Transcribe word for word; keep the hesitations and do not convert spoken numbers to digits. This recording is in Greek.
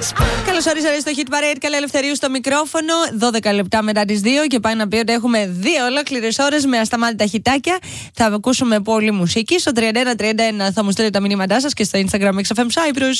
Καλώς ορίσατε στο Hit Parade. Καλή Ελευθερίου στο μικρόφωνο. δώδεκα λεπτά μετά τις δύο και πάει να πει ότι έχουμε δύο ολόκληρες ώρες με ασταμάτητα χιτάκια. Θα ακούσουμε πολύ μουσική. Στο τριάντα ένα τριάντα ένα θα μου στείλετε τα μηνύματά σας και στο Instagram εξ εφ εμ Cyprus.